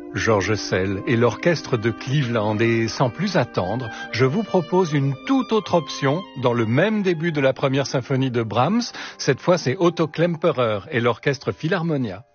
George Szell et l'orchestre de Cleveland. Et sans plus attendre, je vous propose une toute autre option dans le même début de la première symphonie de Brahms. Cette fois, c'est Otto Klemperer et l'orchestre Philharmonia.